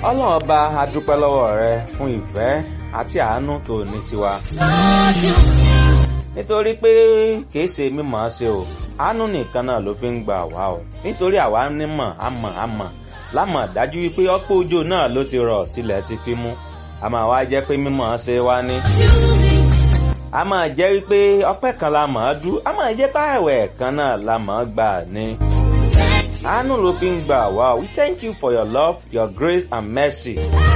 Ọlọ́run ọba a dúpẹ́ lọ́wọ́ rẹ fún ìfẹ́ àti àánú tó ní sí wa. Nítorí pé kìí ṣe mímọ̀ ṣe o, àánú nìkan náà ló fi ń gbà wá o. Nítorí àwa nímọ̀ àmọ̀ lámọ̀ dájú wípé ọ̀pọ̀ òjò náà ló ti rọ̀ tilẹ̀ ti fi mú. A máa wá jẹ́ pé mímọ̀ ṣe wá ní. A máa jẹ́ wípé ọpẹ́ kan la mọ̀ ọ́ dú, a máa jẹ́ pé àwẹ̀ kan náà la mọ̀ ọ́ gbà ní. Àánú ló fi ń gbà wá. We thank you for your love, your grace and mercy.